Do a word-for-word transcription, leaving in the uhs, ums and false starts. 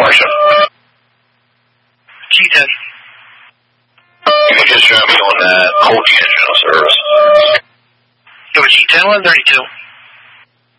Marcia. G ten. You can just show me on that whole engine of service. It was G ten, eleven thirty-two.